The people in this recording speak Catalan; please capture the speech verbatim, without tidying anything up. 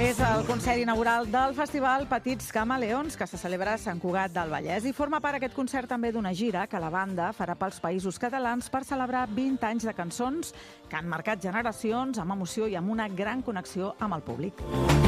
És el concert inaugural del Festival Petits Camaleons, que se celebra a Sant Cugat del Vallès, i forma part aquest concert també d'una gira que la banda farà pels països catalans per celebrar vint anys de cançons que han marcat generacions amb emoció i amb una gran connexió amb el públic.